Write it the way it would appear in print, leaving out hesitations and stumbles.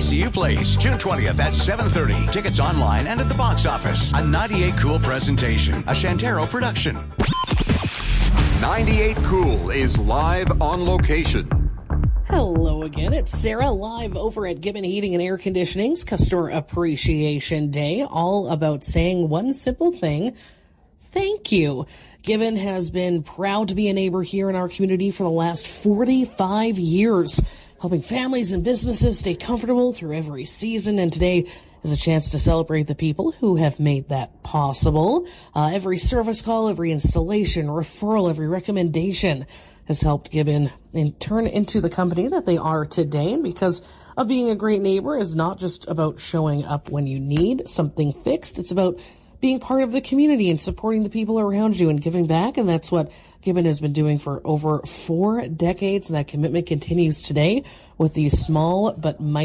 PCU Place, June 20th at 7:30. Tickets online and at the box office. A 98 Cool presentation, a Shantaro production. 98 Cool is live on location. Hello again, it's Sarah live over at Gibbon Heating and Air Conditioning's Customer Appreciation Day, all about saying one simple thing, thank you. Gibbon has been proud to be a neighbor here in our community for the last 45 years, helping families and businesses stay comfortable through every season, and today is a chance to celebrate the people who have made that possible. Every service call, every installation, referral, every recommendation has helped Gibbon turn into the company that they are today. And because of being a great neighbor is not just about showing up when you need something fixed. It's about being part of the community and supporting the people around you and giving back. And that's what Gibbon has been doing for over 4 decades. And that commitment continues today with these small but mighty